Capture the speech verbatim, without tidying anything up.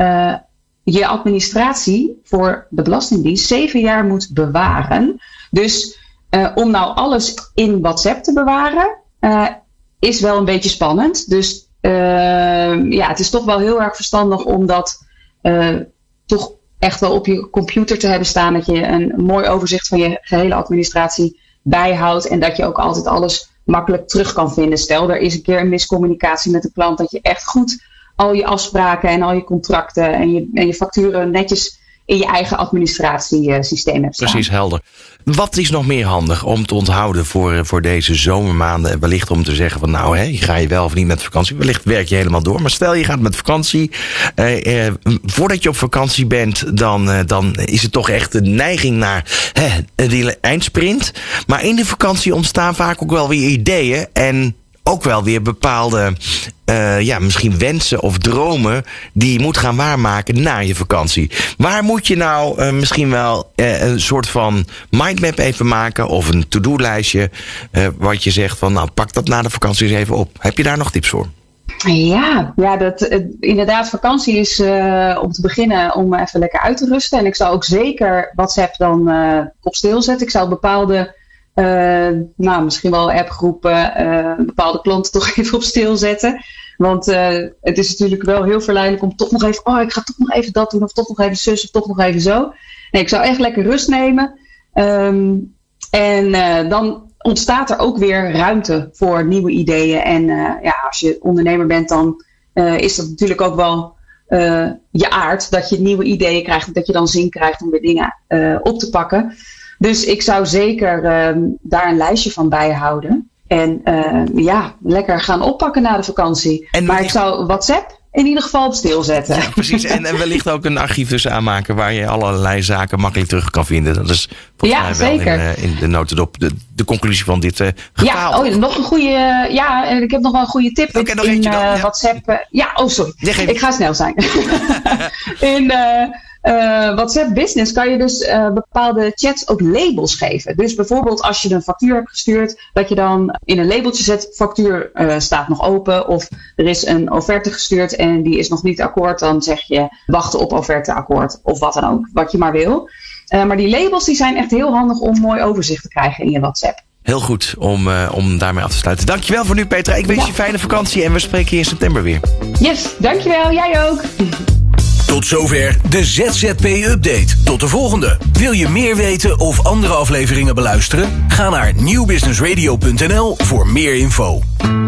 uh, je administratie voor de Belastingdienst zeven jaar moet bewaren. Dus uh, om nou alles in WhatsApp te bewaren, uh, is wel een beetje spannend. Dus uh, ja, het is toch wel heel erg verstandig om dat uh, toch echt wel op je computer te hebben staan. Dat je een mooi overzicht van je gehele administratie bijhoudt. En dat je ook altijd alles makkelijk terug kan vinden. Stel, er is een keer een miscommunicatie met de klant. Dat je echt goed al je afspraken en al je contracten en je, en je facturen netjes in je eigen administratiesysteem hebt staan. Precies, helder. Wat is nog meer handig om te onthouden voor, voor deze zomermaanden? Wellicht om te zeggen van nou, hè, ga je wel of niet met vakantie? Wellicht werk je helemaal door. Maar stel je gaat met vakantie. Eh, eh, voordat je op vakantie bent, dan, eh, dan is het toch echt een neiging naar hè, die eindsprint. Maar in de vakantie ontstaan vaak ook wel weer ideeën en ook wel weer bepaalde uh, ja, misschien wensen of dromen die je moet gaan waarmaken na je vakantie. Waar moet je nou uh, misschien wel uh, een soort van mindmap even maken of een to-do-lijstje uh, wat je zegt van nou pak dat na de vakantie eens even op. Heb je daar nog tips voor? Ja, ja dat, uh, inderdaad, vakantie is uh, om te beginnen om even lekker uit te rusten. En ik zou ook zeker WhatsApp dan uh, op stil zetten. Ik zou bepaalde Uh, nou, misschien wel appgroepen, uh, bepaalde klanten toch even op stil zetten. Want uh, het is natuurlijk wel heel verleidelijk om toch nog even, oh, ik ga toch nog even dat doen, of toch nog even zus, of toch nog even zo. Nee, ik zou echt lekker rust nemen. Um, en uh, dan ontstaat er ook weer ruimte voor nieuwe ideeën. En uh, ja, als je ondernemer bent, dan uh, is dat natuurlijk ook wel uh, je aard, dat je nieuwe ideeën krijgt, dat je dan zin krijgt om weer dingen uh, op te pakken. Dus ik zou zeker uh, daar een lijstje van bijhouden. En uh, ja, lekker gaan oppakken na de vakantie. En maar ik zou WhatsApp in ieder geval op stil zetten. Ja, precies. En, en wellicht ook een archief dus aanmaken waar je allerlei zaken makkelijk terug kan vinden. Dat is volgens ja, mij zeker. wel in, uh, in de notendop de, de conclusie van dit uh, ja, oh, nog een goede. Uh, ja, ik heb nog wel een goede tip. Okay, nog in uh, ja. WhatsApp. Uh, ja, oh sorry. Geen... Ik ga snel zijn. in uh, Uh, WhatsApp Business kan je dus uh, bepaalde chats ook labels geven. Dus bijvoorbeeld als je een factuur hebt gestuurd, dat je dan in een labeltje zet, factuur uh, staat nog open, of er is een offerte gestuurd en die is nog niet akkoord, dan zeg je wachten op offerte-akkoord, of wat dan ook, wat je maar wil. Uh, maar die labels die zijn echt heel handig om mooi overzicht te krijgen in je WhatsApp. Heel goed om, uh, om daarmee af te sluiten. Dankjewel voor nu, Petra. Ik wens ja. je fijne vakantie en we spreken je in september weer. Yes, dankjewel. Jij ook. Tot zover de Z Z P-update. Tot de volgende. Wil je meer weten of andere afleveringen beluisteren? Ga naar nieuw business radio punt n l voor meer info.